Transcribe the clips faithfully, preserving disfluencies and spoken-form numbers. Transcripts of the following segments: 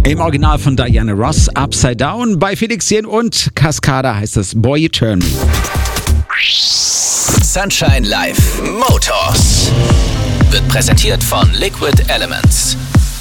Im Original von Diana Ross, Upside Down. Bei Felix Jen und Cascada heißt es Boy You Turn Me. Sunshine Live Motors wird präsentiert von Liquid Elements.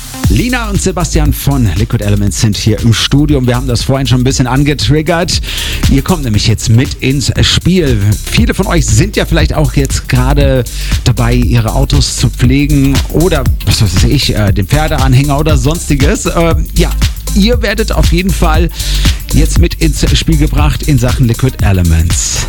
Lina und Sebastian von Liquid Elements sind hier im Studio. Wir haben das vorhin schon ein bisschen angetriggert. Ihr kommt nämlich jetzt mit ins Spiel. Viele von euch sind ja vielleicht auch jetzt gerade dabei, ihre Autos zu pflegen oder, was weiß ich, den Pferdeanhänger oder sonstiges. Ähm, ja, ihr werdet auf jeden Fall jetzt mit ins Spiel gebracht in Sachen Liquid Elements.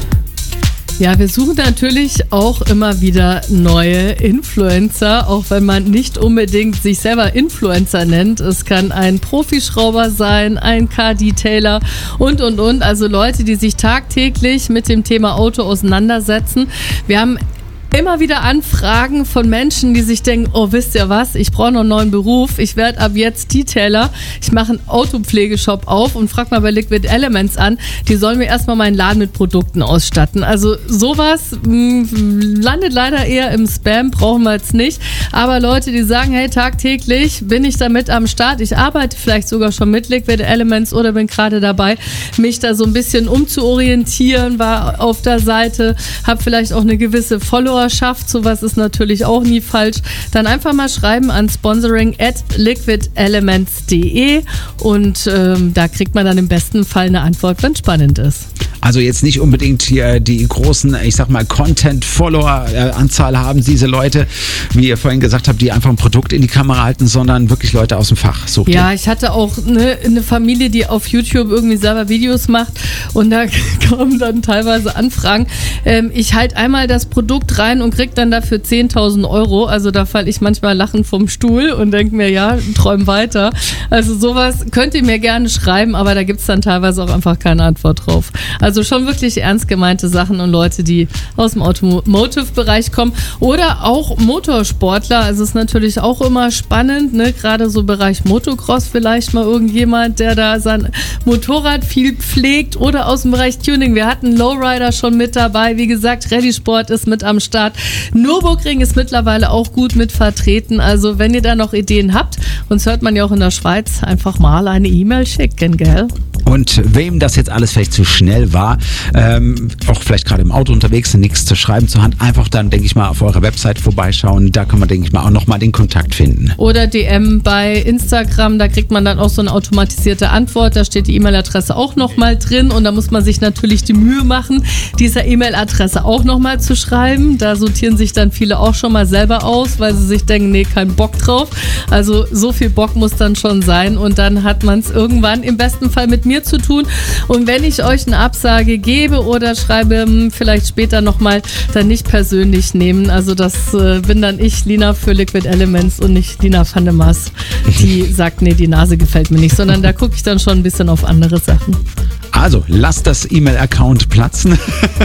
Ja, wir suchen natürlich auch immer wieder neue Influencer, auch wenn man nicht unbedingt sich selber Influencer nennt. Es kann ein Profischrauber sein, ein Car-Detailer und, und, und. Also Leute, die sich tagtäglich mit dem Thema Auto auseinandersetzen. Wir haben immer wieder Anfragen von Menschen, die sich denken, oh, wisst ihr was, ich brauche noch einen neuen Beruf, ich werde ab jetzt Detailer, ich mache einen Autopflegeshop auf und frage mal bei Liquid Elements an, die sollen mir erstmal meinen Laden mit Produkten ausstatten. Also sowas mh, landet leider eher im Spam, brauchen wir jetzt nicht, aber Leute, die sagen, hey, tagtäglich bin ich damit am Start, ich arbeite vielleicht sogar schon mit Liquid Elements oder bin gerade dabei, mich da so ein bisschen umzuorientieren, war auf der Seite, habe vielleicht auch eine gewisse Follower schafft, sowas ist natürlich auch nie falsch, dann einfach mal schreiben an sponsoring at liquidelements punkt de und ähm, da kriegt man dann im besten Fall eine Antwort, wenn es spannend ist. Also jetzt nicht unbedingt hier die großen, ich sag mal, Content-Follower-Anzahl haben diese Leute, wie ihr vorhin gesagt habt, die einfach ein Produkt in die Kamera halten, sondern wirklich Leute aus dem Fach sucht. Ja, ihr? Ich hatte auch eine, eine Familie, die auf YouTube irgendwie selber Videos macht und da kommen dann teilweise Anfragen. Ähm, ich halte einmal das Produkt rein und krieg dann dafür zehntausend Euro. Also da falle ich manchmal lachend vom Stuhl und denke mir, ja, träum weiter. Also sowas könnt ihr mir gerne schreiben, aber da gibt es dann teilweise auch einfach keine Antwort drauf. Also schon wirklich ernst gemeinte Sachen und Leute, die aus dem Automotive-Bereich kommen oder auch Motorsportler. Also es ist natürlich auch immer spannend, ne? Gerade so Bereich Motocross vielleicht mal irgendjemand, der da sein Motorrad viel pflegt oder aus dem Bereich Tuning. Wir hatten Lowrider schon mit dabei. Wie gesagt, Rallye-Sport ist mit am Start. Nürburgring ist mittlerweile auch gut mit vertreten. Also wenn ihr da noch Ideen habt, uns hört man ja auch in der Schweiz, einfach mal eine E-Mail schicken, gell? Und wem das jetzt alles vielleicht zu schnell war, ähm, auch vielleicht gerade im Auto unterwegs, nichts zu schreiben zur Hand, einfach dann, denke ich mal, auf eurer Website vorbeischauen. Da kann man, denke ich mal, auch nochmal den Kontakt finden. Oder D M bei Instagram, da kriegt man dann auch so eine automatisierte Antwort. Da steht die E-Mail-Adresse auch nochmal drin und da muss man sich natürlich die Mühe machen, dieser E-Mail-Adresse auch nochmal zu schreiben. Da sortieren sich dann viele auch schon mal selber aus, weil sie sich denken, nee, kein Bock drauf. Also so viel Bock muss dann schon sein und dann hat man es irgendwann im besten Fall mit mir zu tun. Und wenn ich euch eine Absage gebe oder schreibe, vielleicht später nochmal, dann nicht persönlich nehmen. Also das äh, bin dann ich, Lina, für Liquid Elements und nicht Lina van der Maas, die sagt, nee, die Nase gefällt mir nicht, sondern da gucke ich dann schon ein bisschen auf andere Sachen. Also, lasst das E-Mail-Account platzen.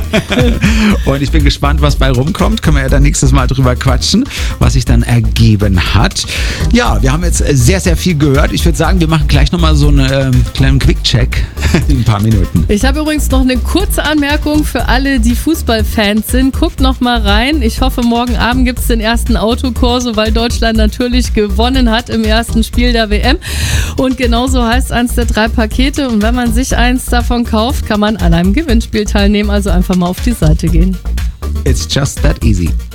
Und ich bin gespannt, was bei rumkommt. Können wir ja dann nächstes Mal drüber quatschen, was sich dann ergeben hat. Ja, wir haben jetzt sehr, sehr viel gehört. Ich würde sagen, wir machen gleich nochmal so einen ähm, kleinen Quick-Check in ein paar Minuten. Ich habe übrigens noch eine kurze Anmerkung für alle, die Fußballfans sind. Guckt noch mal rein. Ich hoffe, morgen Abend gibt es den ersten Autokorso, weil Deutschland natürlich gewonnen hat im ersten Spiel der W M. Und genauso heißt eins der drei Pakete. Und wenn man sich eins davon kauft, kann man an einem Gewinnspiel teilnehmen. Also einfach mal auf die Seite gehen. It's just that easy.